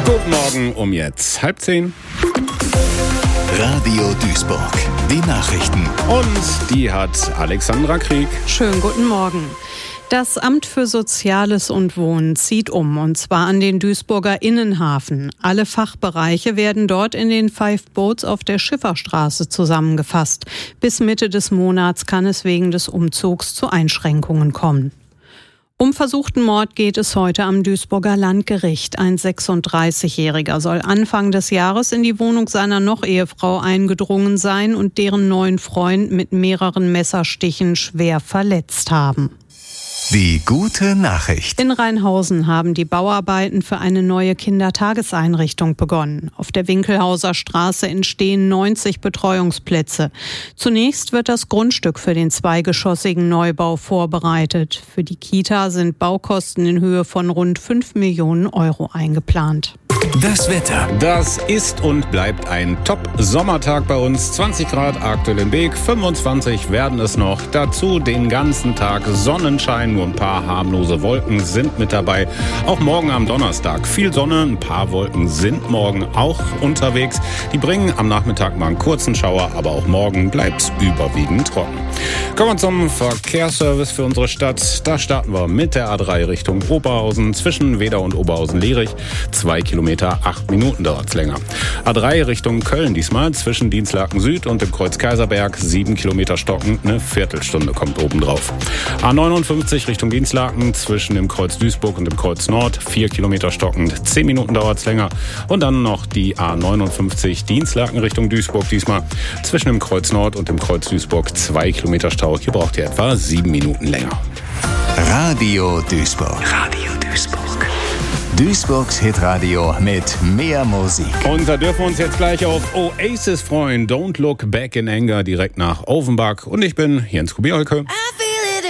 Guten Morgen um jetzt 9:30. Radio Duisburg, die Nachrichten. Und die hat Alexandra Krieg. Schönen guten Morgen. Das Amt für Soziales und Wohnen zieht um, und zwar an den Duisburger Innenhafen. Alle Fachbereiche werden dort in den 5 Boats auf der Schifferstraße zusammengefasst. Bis Mitte des Monats kann es wegen des Umzugs zu Einschränkungen kommen. Um versuchten Mord geht es heute am Duisburger Landgericht. Ein 36-Jähriger soll Anfang des Jahres in die Wohnung seiner Noch-Ehefrau eingedrungen sein und deren neuen Freund mit mehreren Messerstichen schwer verletzt haben. Die gute Nachricht. In Rheinhausen haben die Bauarbeiten für eine neue Kindertageseinrichtung begonnen. Auf der Winkelhauser Straße entstehen 90 Betreuungsplätze. Zunächst wird das Grundstück für den zweigeschossigen Neubau vorbereitet. Für die Kita sind Baukosten in Höhe von rund 5 Millionen Euro eingeplant. Das Wetter. Das ist und bleibt ein Top-Sommertag bei uns. 20 Grad aktuell in Beek, 25 werden es noch. Dazu den ganzen Tag Sonnenschein, nur ein paar harmlose Wolken sind mit dabei. Auch morgen am Donnerstag viel Sonne, ein paar Wolken sind morgen auch unterwegs. Die bringen am Nachmittag mal einen kurzen Schauer, aber auch morgen bleibt es überwiegend trocken. Kommen wir zum Verkehrsservice für unsere Stadt. Da starten wir mit der A3 Richtung Oberhausen, zwischen Wedau und Oberhausen-Lierich. 2 Kilometer, 8 Minuten dauert es länger. A3 Richtung Köln diesmal, zwischen Dienstlaken Süd und dem Kreuz Kaiserberg. 7 Kilometer stockend, eine Viertelstunde kommt oben drauf. A59 Richtung Dienstlaken, zwischen dem Kreuz Duisburg und dem Kreuz Nord. 4 Kilometer stockend, 10 Minuten dauert es länger. Und dann noch die A59 Dienstlaken Richtung Duisburg diesmal, zwischen dem Kreuz Nord und dem Kreuz Duisburg. 2 Kilometer Stau, hier braucht ihr etwa 7 Minuten länger. Radio Duisburg. Radio Duisburg. Duisburgs Hitradio mit mehr Musik. Und da dürfen wir uns jetzt gleich auf Oasis freuen. Don't Look Back in Anger, direkt nach Offenbach. Und ich bin Jens Kubiolke.